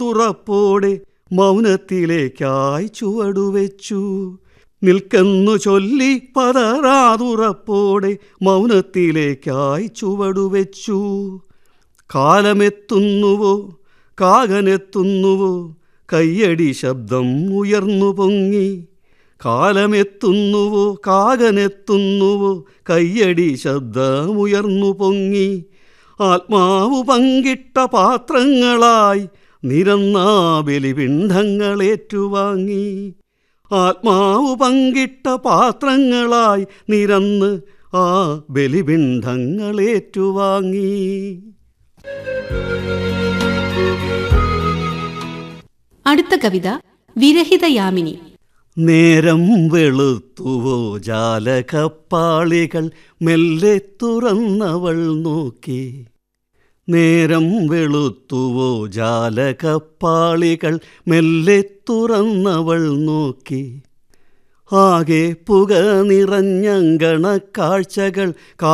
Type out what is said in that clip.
തുറപ്പോടെ മൗനത്തിലേക്കായി ചുവടുവെച്ചു. നിൽക്കെന്നു ചൊല്ലി പതറാതുറപ്പോടെ മൗനത്തിലേക്കായി ചുവടുവെച്ചു. കാലമെത്തുന്നുവോ കാകനെത്തുന്നുവോ കയ്യടി ശബ്ദം ഉയർന്നു പൊങ്ങി. കാലമെത്തുന്നുവോ കാകനെത്തുന്നുവോ കയ്യടി ശബ്ദമുയർന്നു പൊങ്ങി. ആത്മാവു പങ്കിട്ട പാത്രങ്ങളായി നിരന്നാ ബലിപിണ്ഡങ്ങളേറ്റുവാങ്ങി. ആത്മാവു പങ്കിട്ട പാത്രങ്ങളായി നിരന്ന് ആ ബലിപിണ്ഡങ്ങളേറ്റുവാങ്ങി. അടുത്ത കവിത വിരഹിതയാമിനി. നേരം വെളുത്തുവോ ജാലകപ്പാളികൾ മെല്ലെ തുറന്നവൾ നോക്കി. നേരം വെളുത്തുവോ ജാലകപ്പാളികൾ മെല്ലെ തുറന്നവൾ നോക്കി. ആകെ പുക നിറഞ്ഞങ്കണ കാഴ്ചകൾ